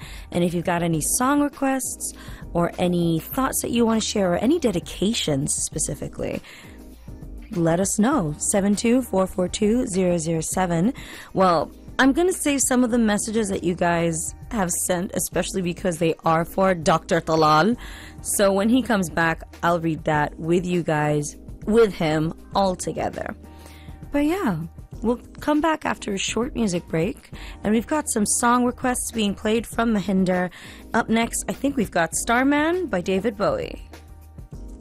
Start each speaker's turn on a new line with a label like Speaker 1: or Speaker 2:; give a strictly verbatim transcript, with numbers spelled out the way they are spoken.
Speaker 1: And if you've got any song requests or any thoughts that you want to share or any dedications specifically, let us know. seven two four four two zero zero seven. Well, I'm going to save some of the messages that you guys have sent, especially because they are for Doctor Talal. So when he comes back, I'll read that with you guys, with him, all together. But yeah, we'll come back after a short music break, and we've got some song requests being played from Mahinder. Up next, I think we've got Starman by David Bowie.